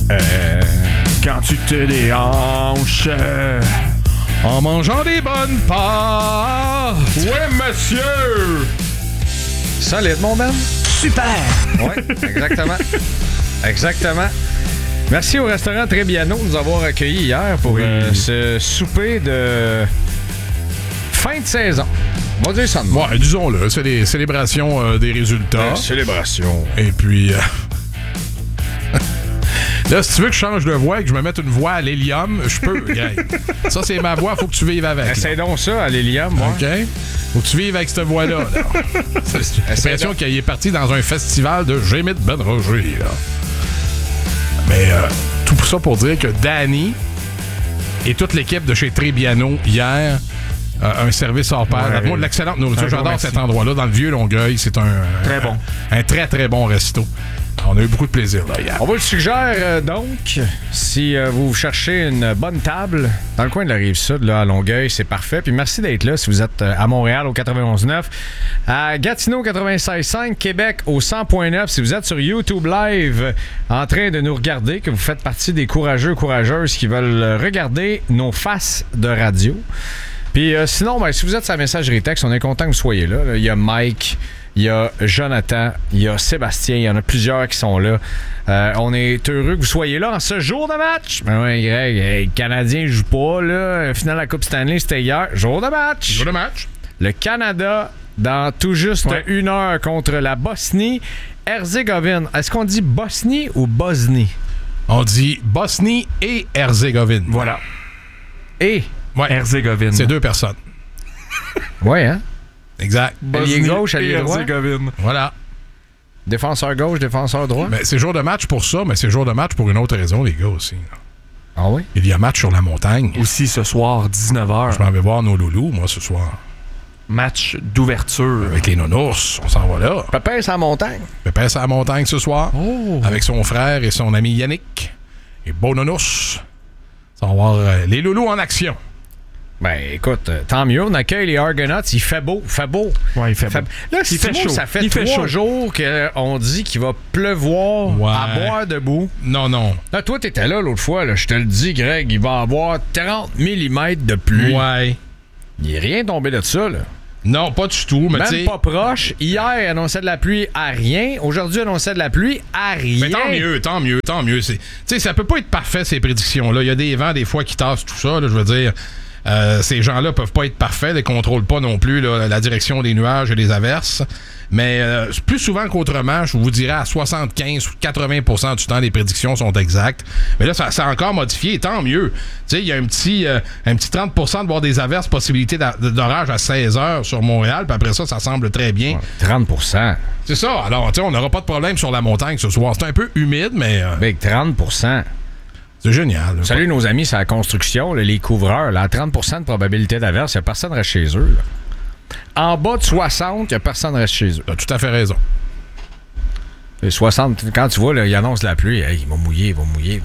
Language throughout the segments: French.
Quand tu te déhanches en mangeant des bonnes pâtes. Ouais, monsieur! Solide, mon Ben. Super! Oui, exactement. Exactement. Merci au restaurant Trebbiano de nous avoir accueillis hier pour ce souper de fin de saison. On va dire ça de moi. Ouais, disons-le, c'est des célébrations des résultats. Célébration. Et puis... Là, si tu veux que je change de voix et que je me mette une voix à l'hélium, je peux, Greg. Ça, c'est ma voix, faut que tu vives avec. Essaye donc ça à l'hélium, moi. OK? Faut que tu vives avec cette voix-là. J'ai l'impression qu'il est parti dans un festival de Gémit Ben Roger, là. Mais tout ça pour dire que Danny et toute l'équipe de chez Trebbiano, hier, un service hors pair. Moi, de l'excellente nourriture. J'adore cet endroit-là, dans le Vieux-Longueuil. C'est très bon. Un très, très bon resto. On a eu beaucoup de plaisir là hier. On vous le suggère donc, si vous cherchez une bonne table dans le coin de la Rive-Sud, là, à Longueuil, c'est parfait. Puis merci d'être là si vous êtes à Montréal au 91.9, à Gatineau 96.5, Québec au 100.9. Si vous êtes sur YouTube Live en train de nous regarder, que vous faites partie des courageux, courageuses qui veulent regarder nos faces de radio. Puis sinon, si vous êtes sur la messagerie texte, on est content que vous soyez là. Il y a Mike... Il y a Jonathan, il y a Sébastien, il y en a plusieurs qui sont là. On est heureux que vous soyez là en ce jour de match. Ben ouais, Greg, le Canadien joue pas, là. Finale de la Coupe Stanley, c'était hier. Jour de match. Jour de match. Le Canada, dans tout juste une heure contre la Bosnie-Herzégovine. Est-ce qu'on dit Bosnie ou Bosnie? On dit Bosnie et Herzégovine. Voilà. Et? Ouais. Herzégovine. C'est deux personnes. Ouais, hein? Exact. Allié gauche, allié droit. Voilà. Défenseur gauche, défenseur droit. Mais c'est jour de match pour ça, mais c'est jour de match pour une autre raison, les gars, aussi. Ah oui? Il y a match sur la montagne. Aussi ce soir, 19h. Je m'en vais voir nos loulous, moi, ce soir. Match d'ouverture. Avec les nounours, on s'en va là. Pépin, c'est à la montagne. Pépin, c'est à la montagne ce soir. Oh. Avec son frère et son ami Yannick. Et beau nounours. On va voir les loulous en action. Ben, écoute, tant mieux. On accueille les Argonauts. Il fait beau. Ouais, il fait beau. Là, il fait chaud. Ça fait 3 jours qu'on dit qu'il va pleuvoir à boire debout. Non. Là, toi, t'étais là l'autre fois. Là, je te le dis, Greg, il va avoir 30 mm de pluie. Ouais. Il n'est rien tombé de ça, là. Non, pas du tout. Mais même pas proche. Hier, il annonçait de la pluie à rien. Aujourd'hui, il annonçait de la pluie à rien. Mais tant mieux. Tu sais, ça peut pas être parfait, ces prédictions-là. Il y a des vents, des fois, qui tassent tout ça. Là, je veux dire... ces gens-là peuvent pas être parfaits, ils ne contrôlent pas non plus là, la direction des nuages et des averses. Mais plus souvent qu'autrement, je vous dirais à 75 ou 80% du temps, les prédictions sont exactes. Mais là, ça s'est encore modifié, tant mieux. Tu sais, il y a un petit 30% de voir des averses, possibilité d'orage à 16 heures sur Montréal, puis après ça semble très bien. Ouais, 30%. C'est ça. Alors, tu sais, on n'aura pas de problème sur la montagne ce soir. C'est un peu humide, mais... Big 30%. C'est génial. Là. Salut nos amis sur la construction, là, les couvreurs. Là, à 30% de probabilité d'averse, il n'y a personne qui reste chez eux. Là. En bas de 60, il n'y a personne qui reste chez eux. Tu as tout à fait raison. Et 60, quand tu vois, là, il annonce la pluie. Hey, il va mouiller.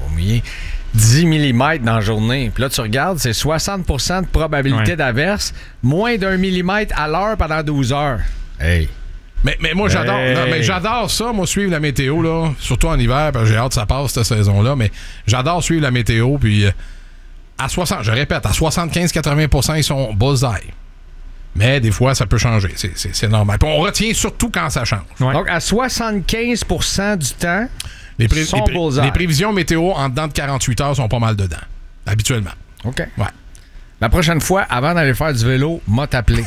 10 mm dans la journée. Puis là, tu regardes, c'est 60% de probabilité d'averse, moins d'1 millimètre à l'heure pendant 12 heures. Hey! Mais moi, j'adore. Hey. Non, mais j'adore ça, moi, suivre la météo, là. Surtout en hiver, parce que j'ai hâte que ça passe cette saison-là. Mais j'adore suivre la météo. Puis, à 75-80%, ils sont bullseye. Mais des fois, ça peut changer. C'est normal. Puis, on retient surtout quand ça change. Ouais. Donc, à 75% du temps, les bullseye. prévisions météo en dedans de 48 heures sont pas mal dedans. Habituellement. OK. Ouais. La prochaine fois, avant d'aller faire du vélo, m'a t'appelé.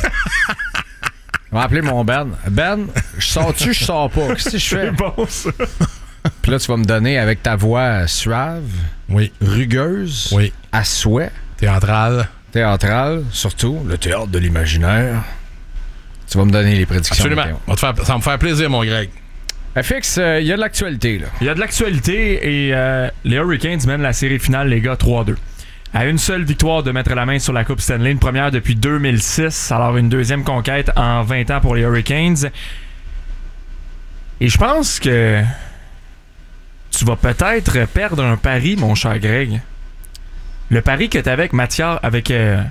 Je vais appeler mon Ben. Ben, je sors-tu, je sors pas? Qu'est-ce que je fais? C'est bon, ça. Puis là, tu vas me donner avec ta voix suave, rugueuse, à souhait. Théâtrale, surtout, le théâtre de l'imaginaire. Tu vas me donner les prédictions. Absolument. Ça va me faire plaisir, mon Greg. FX, il y a de l'actualité, là. Il y a de l'actualité et les Hurricanes mènent la série finale, les gars, 3-2. À une seule victoire de mettre la main sur la Coupe Stanley, une première depuis 2006, alors une deuxième conquête en 20 ans pour les Hurricanes. Et je pense que tu vas peut-être perdre un pari, mon cher Greg. Le pari que tu avais avec Mathias, avec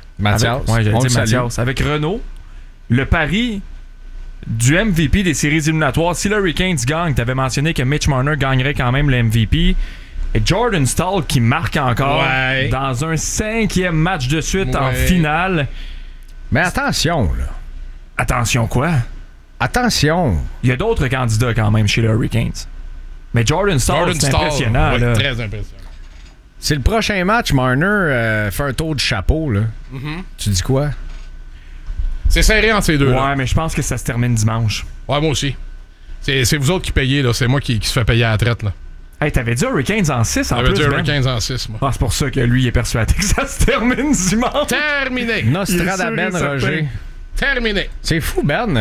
Renaud, le pari du MVP des séries éliminatoires. Si le Hurricanes gagne, tu avais mentionné que Mitch Marner gagnerait quand même le MVP. Et Jordan Staal qui marque encore Ouais. dans un 5e match de suite en Ouais. finale. Mais attention, là. Attention quoi? Attention. Il y a d'autres candidats quand même chez les Hurricanes. Mais Jordan Staal, c'est impressionnant. ouais, Là. très impressionnant. C'est le prochain match, Marner fait un tour de chapeau, là. Tu dis quoi? C'est serré entre ces deux. Ouais, mais je pense que ça se termine dimanche. Ouais, moi aussi. C'est vous autres qui payez, là. C'est moi qui se fait payer à la traite, là. Hey, t'avais dit Hurricanes en 6 en J'avais plus, dit Ben? Hurricanes en 6, moi. Ah, c'est pour ça que lui il est persuadé que ça se termine dimanche. Terminé! Nostradamen, Il est sûr et Roger. Terminé! C'est fou, Ben,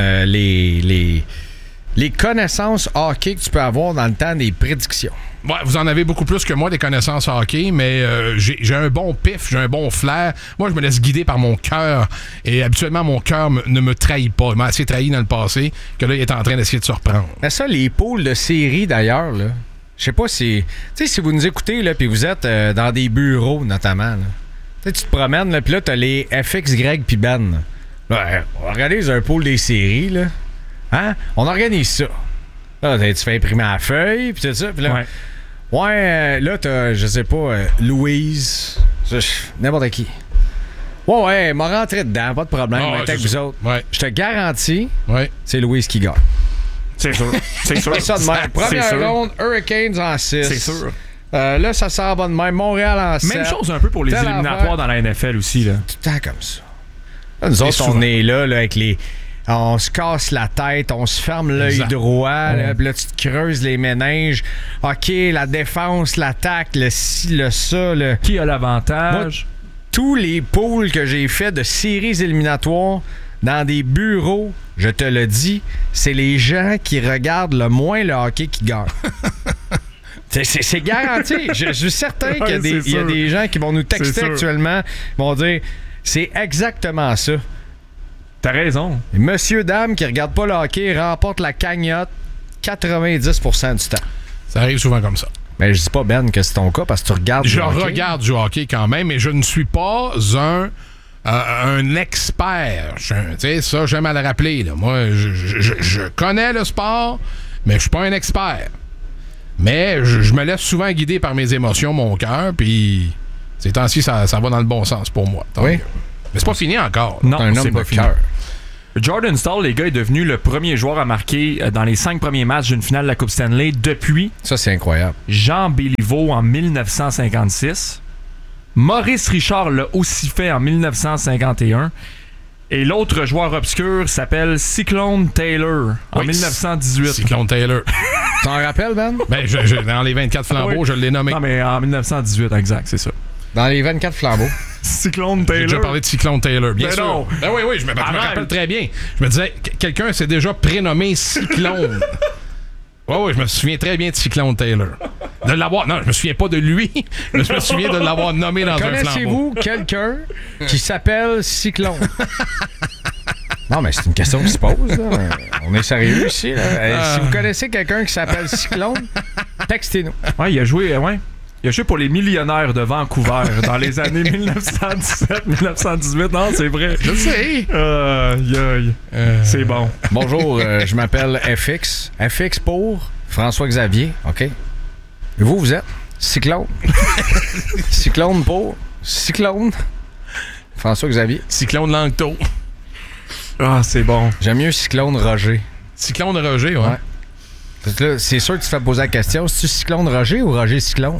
les connaissances hockey que tu peux avoir dans le temps des prédictions. Ouais, vous en avez beaucoup plus que moi des connaissances hockey, mais j'ai un bon pif, j'ai un bon flair. Moi, je me laisse guider par mon cœur. Et habituellement, mon cœur ne me trahit pas. Il m'a assez trahi dans le passé que là, il est en train d'essayer de se reprendre. Mais ça, les poules de série, d'ailleurs, là, je sais pas si... Tu sais, si vous nous écoutez, là, puis vous êtes dans des bureaux, notamment, là. Tu sais, tu te promènes, là, puis là, t'as les FX, Greg, puis Ben. Là, on organise un pool des séries, là. Hein? On organise ça. Là, tu fais imprimer la feuille, puis tout ça, puis là... Ouais. Là, t'as, je sais pas, Louise, n'importe qui. Ouais, m'a rentré dedans, pas de problème, Ah, avec c'est vous ça. autres. Ouais, Je te garantis, ouais. c'est Louise qui gagne. C'est sûr. C'est sûr. C'est ça de même. Première C'est sûr. ronde, Hurricanes en 6. C'est sûr. Là, ça s'en va de même. Montréal en 7. Même chose un peu pour les Telle éliminatoires affaire. dans la NFL aussi. Là. Tout le temps comme ça. Là, nous autres, souvent. on est là avec les... On se casse la tête, on se ferme l'œil Exact. droit, là, puis là, tu te creuses les méninges. OK, la défense, l'attaque, le ci, le ça, le... Qui a l'avantage? Tous les pools que j'ai fait de séries éliminatoires dans des bureaux, je te le dis, c'est les gens qui regardent le moins le hockey qui gagnent. C'est garanti. Je suis certain qu'il y a, Ouais, c'est il y a sûr. des gens qui vont nous C'est texter sûr. actuellement, vont dire c'est exactement ça. T'as raison. Et monsieur, dame qui regarde pas le hockey remporte la cagnotte 90% du temps. Ça arrive souvent comme ça. Mais je dis pas, Ben, que c'est ton cas parce que tu regardes Je le hockey. regarde du hockey quand même, mais je ne suis pas un expert. Tu sais, ça, j'aime à le rappeler. Là. Moi, je connais le sport, mais je suis pas un expert. Mais je me laisse souvent guider par mes émotions, mon cœur, puis ces temps-ci, ça va dans le bon sens pour moi. Tant Oui. mieux. Mais c'est pas fini encore. Non, C'est un c'est homme pas de fini. cœur. Jordan Staal, les gars, est devenu le premier joueur à marquer dans les 5 premiers matchs d'une finale de la Coupe Stanley depuis Ça, c'est incroyable. Jean Béliveau en 1956. Maurice Richard l'a aussi fait en 1951. Et l'autre joueur obscur s'appelle Cyclone Taylor en Oui, 1918. Cyclone Taylor. T'en rappelles, Ben? Ben, dans les 24 flambeaux, Oui. je l'ai nommé. Non, mais en 1918, exact, c'est ça. Dans les 24 flambeaux. Cyclone J'ai Taylor. déjà parlé de Cyclone Taylor, bien Mais sûr. non. Ben oui, je me Arrête. rappelle très bien. Je me disais, quelqu'un s'est déjà prénommé Cyclone. Oui, je me souviens très bien de Cyclone Taylor. De l'avoir... Non, je me souviens pas de lui, mais je me souviens de l'avoir nommé dans un flambeau. Connaissez-vous quelqu'un qui s'appelle Cyclone? Non, mais c'est une question qui se pose. Là. On est sérieux ici. Là. Si vous connaissez quelqu'un qui s'appelle Cyclone, textez-nous. Ouais, il a joué, Il a joué pour les Millionnaires de Vancouver dans les années 1917-1918. Non, c'est vrai. Je sais. C'est bon. Bonjour, je m'appelle FX. FX pour François-Xavier, OK? Et vous êtes Cyclone. Cyclone pour Cyclone. François-Xavier. Cyclone Langto. Ah, c'est bon. J'aime mieux Cyclone Roger. Cyclone Roger, ouais. Ouais. Parce que là, c'est sûr que tu te fais poser la question, c'est-tu Cyclone Roger ou Roger Cyclone?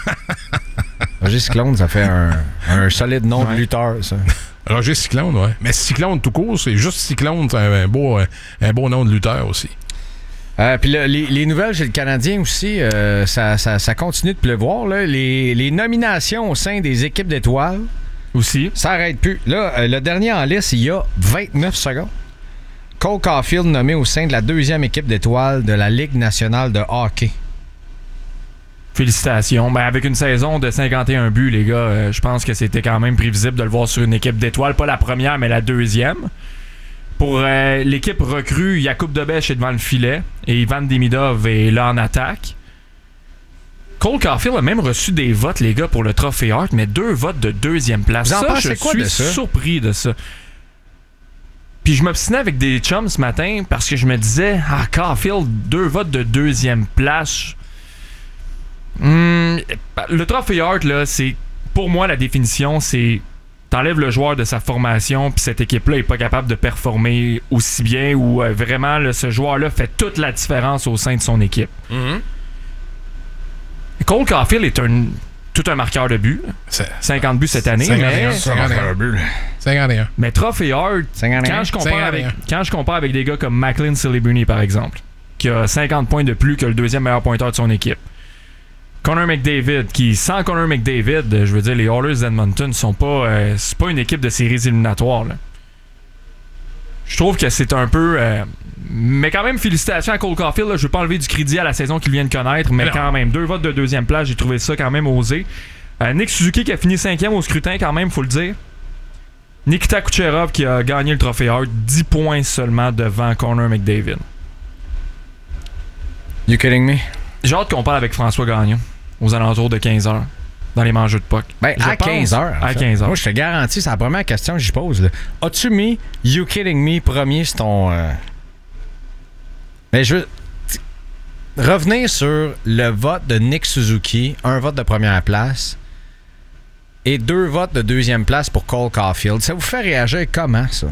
Roger Cyclone, ça fait un solide nom de lutteur, ça. Roger Cyclone, ouais. Mais Cyclone tout court, c'est juste Cyclone, c'est un beau nom de lutteur aussi. Puis les nouvelles chez le Canadien aussi, ça continue de pleuvoir. Là. Les nominations au sein des équipes d'étoiles, Aussi. ça n'arrête plus. Là, le dernier en liste, il y a 29 secondes. Cole Caulfield nommé au sein de la 2e équipe d'étoiles de la Ligue nationale de hockey. Félicitations. Ben, avec une saison de 51 buts, les gars, je pense que c'était quand même prévisible de le voir sur une équipe d'étoiles. Pas la première, mais la 2e. Pour l'équipe recrue, Jakub Dobeš est devant le filet et Ivan Demidov est là en attaque. Cole Caulfield a même reçu des votes, les gars, pour le Trophée Hart, mais 2 votes de 2e place. Vous en Ça, pensez je quoi suis de ça? surpris de ça. Puis je m'obstinais avec des chums ce matin parce que je me disais, Caulfield, 2 votes de 2e place. Le trophée Hart, là, c'est pour moi la définition, c'est t'enlèves le joueur de sa formation, puis cette équipe-là est pas capable de performer aussi bien, ou vraiment là, ce joueur-là fait toute la différence au sein de son équipe. Cole Caulfield est tout un marqueur de but. 50 buts cette année. 51. Mais trophée Hart, quand je compare avec des gars comme Macklin Silibuni, par exemple, qui a 50 points de plus que le deuxième meilleur pointeur de son équipe. Connor McDavid, qui, sans Connor McDavid, je veux dire, les Oilers d'Edmonton sont pas, c'est pas une équipe de séries éliminatoires. Là. Je trouve que c'est un peu... mais quand même, félicitations à Cole Caulfield. Là. Je veux pas enlever du crédit à la saison qu'il vient de connaître, mais quand même, 2 votes de deuxième place, j'ai trouvé ça quand même osé. Nick Suzuki qui a fini 5e au scrutin quand même, faut le dire. Nikita Kucherov qui a gagné le trophée Hart, 10 points seulement devant Connor McDavid. You kidding me? J'ai hâte qu'on parle avec François Gagnon aux alentours de 15h dans les mangeux de puck. Ben, à 15h. À 15h. Moi, je te garantis, c'est la première question que j'y pose. Là. As-tu mis You Kidding Me premier sur ton... Mais je veux revenir sur le vote de Nick Suzuki, 1 vote de première place et 2 votes de deuxième place pour Cole Caulfield. Ça vous fait réagir comment, ça?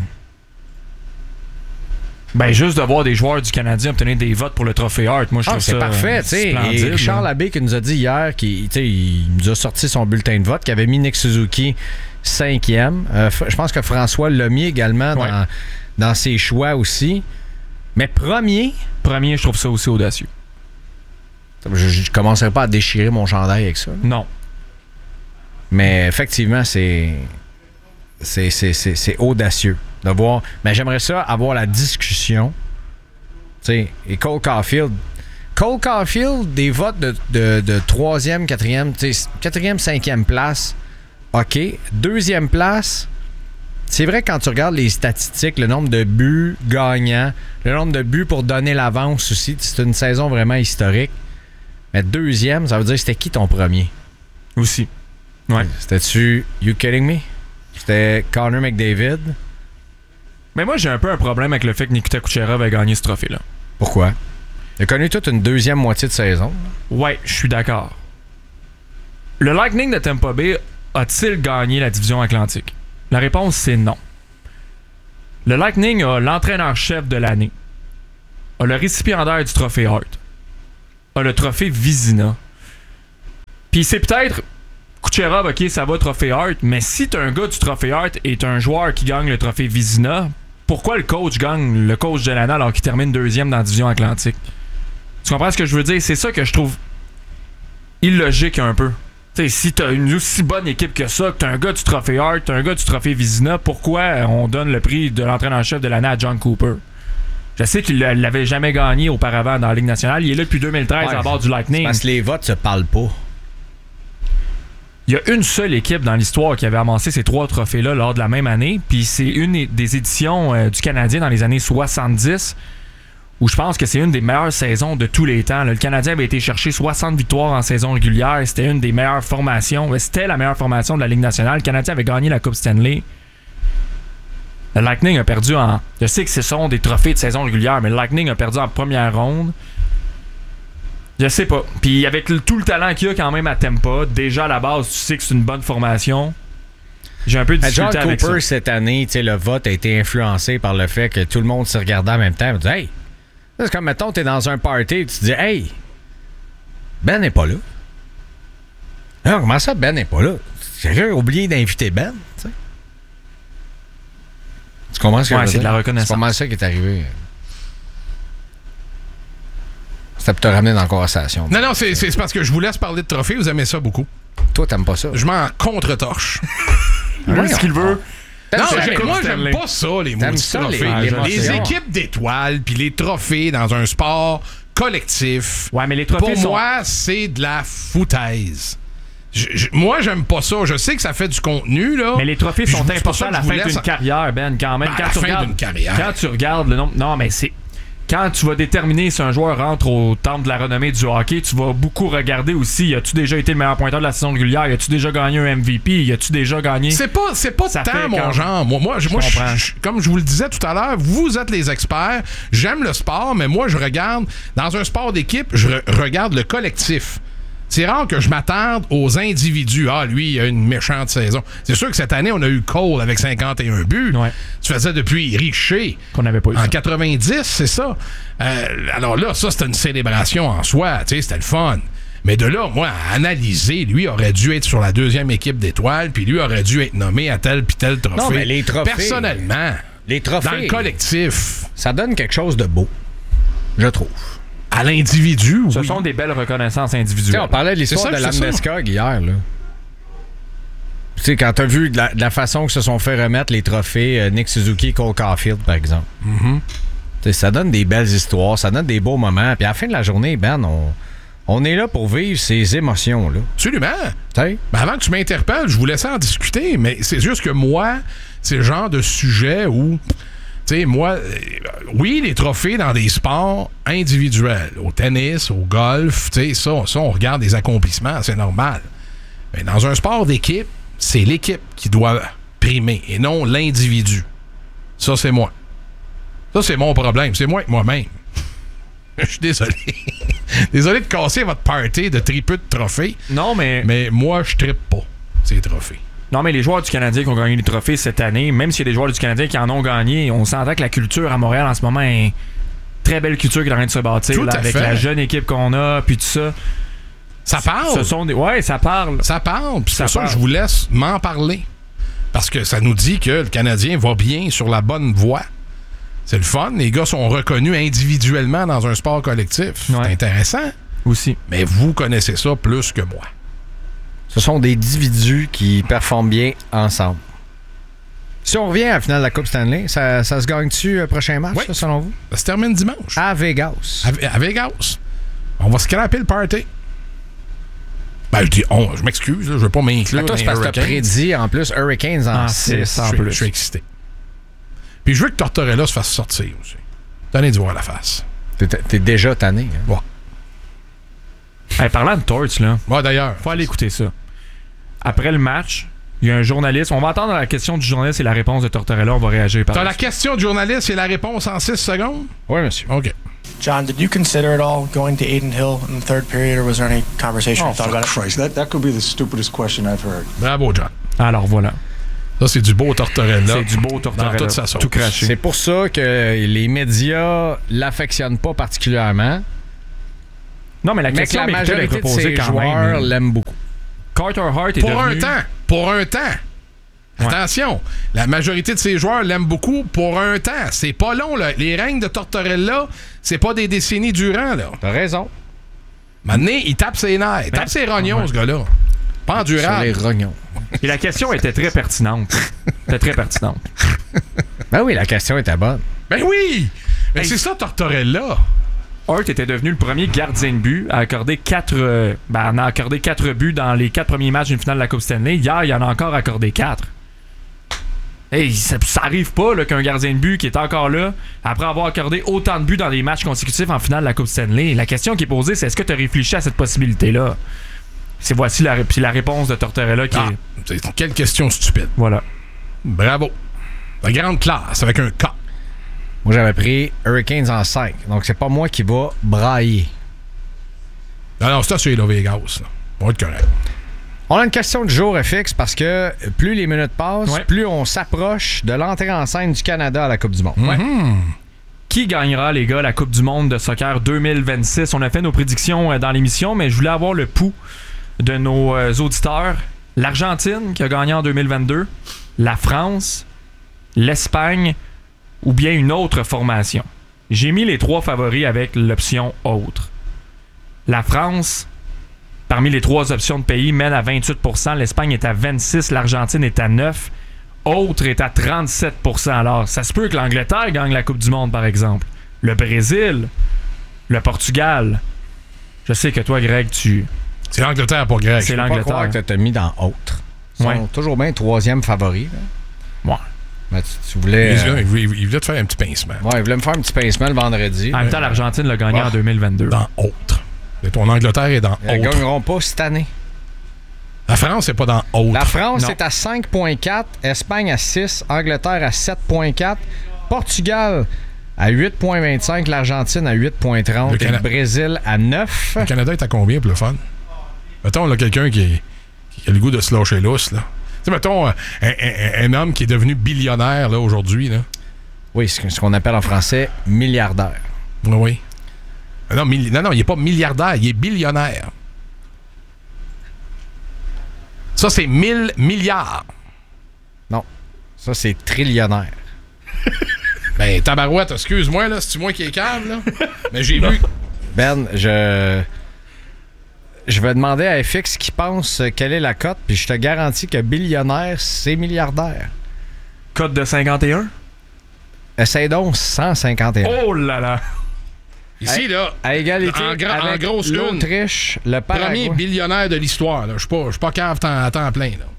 Ben, juste de voir des joueurs du Canadien obtenir des votes pour le trophée Hart, moi, je trouve c'est ça parfait, tu sais. Et Richard Labbé qui nous a dit hier, il nous a sorti son bulletin de vote, qui avait mis Nick Suzuki 5e. Je pense que François l'a mis également dans ses choix aussi. Mais premier, je trouve ça aussi audacieux. Je commencerai pas à déchirer mon chandail avec ça. Non. Mais effectivement, c'est audacieux de voir. Mais j'aimerais ça avoir la discussion. T'sais, et Cole Caulfield, des votes de 3e, 4e, 4e, 5e place. OK. 2e place. C'est vrai que quand tu regardes les statistiques, le nombre de buts gagnants, le nombre de buts pour donner l'avance aussi, c'est une saison vraiment historique. Mais 2e, ça veut dire c'était qui ton premier? Aussi. Ouais. C'était-tu You Kidding Me? C'était Connor McDavid? Mais moi, j'ai un peu un problème avec le fait que Nikita Kucherov ait gagné ce trophée-là. Pourquoi? Il a connu toute une deuxième moitié de saison. Ouais, je suis d'accord. Le Lightning de Tampa Bay a-t-il gagné la division Atlantique? La réponse, c'est non. Le Lightning a l'entraîneur-chef de l'année, a le récipiendaire du trophée Hart, a le trophée Vizina. Puis c'est peut-être Kucherov, ok, ça va, trophée Hart, mais si t'es un gars du trophée Hart et t'es un joueur qui gagne le trophée Vizina, pourquoi le coach gagne le coach de l'année alors qu'il termine 2e dans la division Atlantique? Tu comprends ce que je veux dire? C'est ça que je trouve illogique un peu. T'sais, si t'as une aussi bonne équipe que ça, que t'as un gars du trophée Hart, t'as un gars du trophée Vizina, pourquoi on donne le prix de l'entraîneur-chef de l'année à John Cooper? Je sais qu'il l'avait jamais gagné auparavant dans la Ligue nationale. Il est là depuis 2013 à bord du Lightning. Parce que les votes se parlent pas. Il y a une seule équipe dans l'histoire qui avait amassé ces 3 trophées-là lors de la même année, puis c'est une des éditions du Canadien dans les années 70, où je pense que c'est une des meilleures saisons de tous les temps. Le Canadien avait été chercher 60 victoires en saison régulière. C'était une des meilleures formations. C'était la meilleure formation de la Ligue nationale. Le Canadien avait gagné la Coupe Stanley. Le Lightning a perdu en... Je sais que ce sont des trophées de saison régulière, mais le Lightning a perdu en première ronde. Je sais pas. Puis avec tout le talent qu'il y a quand même à Tampa, déjà à la base, tu sais que c'est une bonne formation. J'ai un peu de difficulté avec ça. John Cooper, cette année, le vote a été influencé par le fait que tout le monde se regardait en même temps et dit « Hey! » C'est comme, mettons, t'es dans un party et tu te dis « Hey! Ben n'est pas là. » Non, comment ça, Ben n'est pas là? Quelqu'un a oublié d'inviter Ben, tu sais. Tu comprends ce que je veux dire? C'est de la reconnaissance. C'est pas mal ça qui est arrivé. C'était pour te ramener dans la conversation. Non, c'est parce que je vous laisse parler de trophées. Vous aimez ça beaucoup. Toi, t'aimes pas ça? Je m'en contre-torche. Oui, ce qu'il veut. Non, moi, j'aime pas ça, les maudits trophées. Les équipes d'étoiles puis les trophées dans un sport collectif. Ouais, mais les trophées pour moi, c'est de la foutaise. Moi, j'aime pas ça. Je sais que ça fait du contenu, là. Mais les trophées sont importants à la fin d'une carrière, Ben, quand même. Quand tu regardes le nombre... Non, mais c'est... Quand tu vas déterminer si un joueur rentre au temple de la renommée du hockey, tu vas beaucoup regarder aussi, as-tu déjà été le meilleur pointeur de la saison régulière? As-tu déjà gagné un MVP? As-tu déjà gagné... C'est pas tant mon genre. Moi, comme je vous le disais tout à l'heure, vous êtes les experts. J'aime le sport, mais moi, je regarde... Dans un sport d'équipe, je regarde le collectif. C'est rare que je m'attarde aux individus. Ah, lui, il a une méchante saison. C'est sûr que cette année, on a eu Cole avec 51 buts. Ouais. Tu faisais depuis Richer. Qu'on n'avait pas eu. En 90, c'est ça. Alors là, ça, c'était une célébration en soi. Tu sais, c'était le fun. Mais de là, moi, à analyser, lui aurait dû être sur la deuxième équipe d'étoiles, puis lui aurait dû être nommé à tel puis tel trophée. Non, mais les trophées... Personnellement, Les trophées... dans le collectif... Ça donne quelque chose de beau, je trouve. À l'individu, Ce oui. sont des belles reconnaissances Tu sais, individuelles. on parlait de l'histoire de C'est ça. Landeskog hier, là. Tu sais, quand t'as vu de la façon que se sont fait remettre les trophées Nick Suzuki et Cole Caulfield, par exemple. Tu sais, ça donne des belles histoires, ça donne des beaux moments. Puis à la fin de la journée, Ben, on est là pour vivre ces émotions-là. Absolument. Tu sais? Ben avant que tu m'interpelles, je vous laissais en discuter, mais c'est juste que moi, c'est le genre de sujet où, tu sais, moi, oui, les trophées dans des sports individuels, au tennis, au golf, tu sais, ça, on regarde des accomplissements, c'est normal. Mais dans un sport d'équipe, c'est l'équipe qui doit primer et non l'individu. Ça, c'est moi. Ça, c'est mon problème. C'est moi avec moi-même. Je suis désolé. Désolé de casser votre party de tripeux de trophées. Non, mais moi, je trippe pas ces trophées. Non, mais les joueurs du Canadien qui ont gagné les trophées cette année, même s'il y a des joueurs du Canadien qui en ont gagné, on s'entend que la culture à Montréal en ce moment est une très belle culture qui est en train de se bâtir Tout là, à avec fait. la jeune équipe qu'on a, puis tout ça. Ça parle. Ce sont des... Ouais, ça parle. Ça parle. Puis c'est Ça ça que parle. je vous laisse m'en parler. Parce que ça nous dit que le Canadien va bien sur la bonne voie. C'est le fun. Les gars sont reconnus individuellement dans un sport collectif. Ouais. C'est intéressant. Aussi. Mais vous connaissez ça plus que moi. Ce sont des individus qui performent bien ensemble. Si on revient à la finale de la Coupe Stanley, ça se gagne-tu prochain match, Oui. ça, selon vous? Ça se termine dimanche. À Vegas. À Vegas. On va scraper le party. Ben, je dis on. Je m'excuse. Là, je veux pas m'inclure. Toi, c'est dans parce les que t'as Hurricanes. prédit en plus Hurricanes en Ah, 6. c'est en Je plus. suis excité. Puis je veux que Tortorella se fasse sortir aussi. Tenez de voir la face. T'es déjà tanné. Hein? Ouais. Hey, parlant de Torts, là, Ouais, d'ailleurs. faut aller écouter ça. Après le match, il y a un journaliste. On va entendre la question du journaliste et la réponse de Tortorella. On va réagir par T'as la la question du journaliste et la réponse en 6 secondes? Oui, monsieur. OK. John, did you consider at all going to Aiden Hill in the third period, or was there any conversation Oh, you thought about for it? Christ. That could be the stupidest question I've heard. Bravo, John. Alors voilà. Ça, c'est du beau Tortorella. C'est du beau Tortorella. Dans toute sa sauce. Tout craché. C'est pour ça que les médias l'affectionnent pas particulièrement, Non, mais la mais que question la méritait d'être majorité de posée ses quand joueurs même. l'aiment beaucoup. Carter Hart est Pour devenu... un temps. Pour un temps. Ouais. Attention, la majorité de ses joueurs l'aiment beaucoup pour un temps. C'est pas long, là. Les règnes de Tortorella, c'est pas des décennies durant, là. T'as raison. Maintenant, il tape ses nerfs. Il tape ses rognons, ouais. ce gars-là. Pas Sur les endurable. rognons. Et la question était très pertinente. C'était très pertinente. Ben oui, la question était bonne. Ben oui! Mais Hey. c'est ça, Tortorella. Hart était devenu le premier gardien de but à accorder 4 buts dans les 4 premiers matchs d'une finale de la Coupe Stanley. Hier, il en a encore accordé 4. Hey, ça arrive pas là, qu'un gardien de but qui est encore là, après avoir accordé autant de buts dans des matchs consécutifs en finale de la Coupe Stanley. La question qui est posée, c'est est-ce que tu as réfléchi à cette possibilité-là? Voici la réponse de Tortorella qui Ah, est... c'est quelle question stupide. Voilà. Bravo. La grande classe avec un K. Moi, j'avais pris Hurricanes en 5. Donc, c'est pas moi qui va brailler. Non, c'est là, Vegas. Là. On va être correct. On a une question du jour FX parce que plus les minutes passent, Ouais. plus on s'approche de l'entrée en scène du Canada à la Coupe du Monde. Ouais. Qui gagnera, les gars, la Coupe du Monde de soccer 2026? On a fait nos prédictions dans l'émission, mais je voulais avoir le pouls de nos auditeurs. L'Argentine, qui a gagné en 2022, la France, l'Espagne ou bien une autre formation. J'ai mis les 3 favoris avec l'option autre. La France, parmi les 3 options de pays, mène à 28%, l'Espagne est à 26%, l'Argentine est à 9%. Autre est à 37%. Alors, ça se peut que l'Angleterre gagne la Coupe du Monde, par exemple. Le Brésil, le Portugal. Je sais que toi, Greg, C'est l'Angleterre pour Greg. c'est Je peux pas croire l'Angleterre. que t'as mis dans autre. Ils sont Ouais. toujours bien 3e favori. Là. Ouais. Mais tu voulais... Il voulait te faire un petit pincement. Ouais, il voulait me faire un petit pincement le vendredi. En même temps, l'Argentine l'a gagné en 2022. Dans autre. Et ton Angleterre est dans Ils ne autre. gagneront pas cette année. La France, c'est pas dans autre. La France Non. est à 5,4, Espagne à 6, Angleterre à 7,4, Portugal à 8,25, l'Argentine à 8,30 Le et le Cana- Brésil à 9. Le Canada est à combien pour le fun? Mettons, là, quelqu'un qui a le goût de se lâcher lousse, là. Tu sais, mettons, un homme qui est devenu billionnaire, là, aujourd'hui, là. Oui, ce qu'on appelle en français milliardaire. Oui. Non, il n'est pas milliardaire, il est billionnaire. Ça, c'est 1000 milliards. Non. Ça, c'est trillionnaire. Ben, tabarouette, excuse-moi, là, c'est-tu moi qui est cave, là? Mais j'ai vu... Ben, je vais demander à FX qui pense quelle est la cote, puis je te garantis que billionnaire, c'est milliardaire. Cote de 51? Essaye donc 151. Oh là là! Ici, là, À égalité en avec grosse une. l'Autriche, le Paraguay. Premier billionnaire de l'histoire, là. Je suis pas cave à temps plein, là.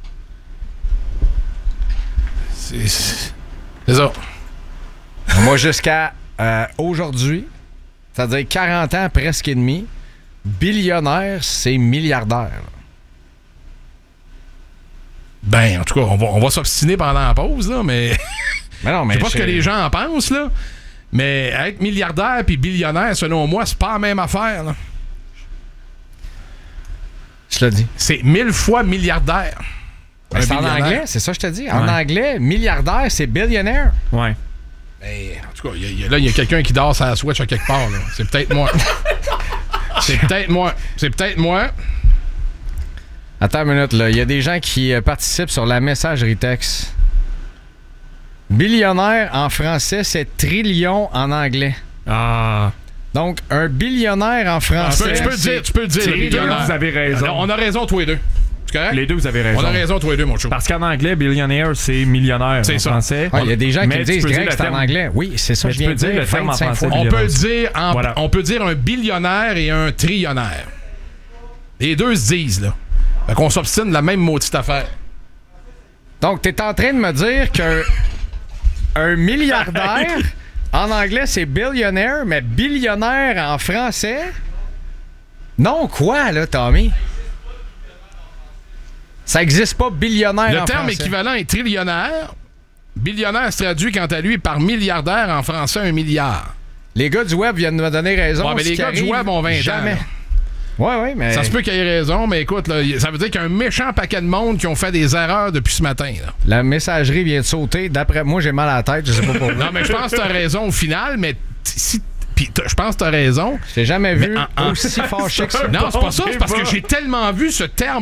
C'est ça. Moi, jusqu'à aujourd'hui, c'est-à-dire 40 ans presque et demi, billionnaire, c'est milliardaire. Ben, en tout cas, on va s'obstiner pendant la pause, là, mais... Mais non, mais je sais pas ce que les gens en pensent, là. Mais être milliardaire puis billionnaire, selon moi, c'est pas la même affaire, là. Je le dis. C'est 1000 fois milliardaire. Ben, c'est en anglais, c'est ça que je te dis. En anglais, milliardaire, c'est billionaire. Ouais. Ben, en tout cas, il y a quelqu'un qui dort sur la Switch à quelque part, là. C'est peut-être moi. C'est peut-être moi. Attends une minute, là. Il y a des gens qui participent sur la messagerie texte. Billionnaire en français, c'est trillion en anglais. Ah. Donc, un billionnaire en français. Tu peux le dire. Les deux, vous avez raison. On a raison, tous les deux. C'est correct? Les deux, vous avez raison. On a raison, tous les deux, mon chou. Parce qu'en anglais, billionaire, c'est millionnaire C'est en ça. français. Il y a des gens qui Mais me tu disent peux dire grec, le c'est en terme. anglais. Oui, c'est ça Mais que je tu viens peux de dire dire le terme en 25 français. fois. On peut dire un billionnaire et un trillionnaire. Les deux se disent, là. Fait qu'on s'obstine de la même maudite affaire. Donc, t'es en train de me dire qu'un milliardaire, en anglais, c'est billionaire, mais billionnaire en français? Non, quoi, là, Tommy? Ça n'existe pas, billionnaire en Le français. terme équivalent est trillionnaire. Billionnaire se traduit, quant à lui, par milliardaire, en français, 1 milliard. Les gars du web viennent de me donner raison. Ouais, mais les gars du web ont 20 jamais. ans. là. Oui, mais... Ça se peut qu'il ait raison, mais écoute, là, ça veut dire qu'il y a un méchant paquet de monde qui ont fait des erreurs depuis ce matin. Là. La messagerie vient de sauter. D'après moi, j'ai mal à la tête. Je sais pas pourquoi. Non, mais je pense que tu as raison au final, mais je pense que tu as raison. Je t'ai jamais vu aussi fâché que ça. Non, c'est pas ça, c'est parce que j'ai tellement vu ce terme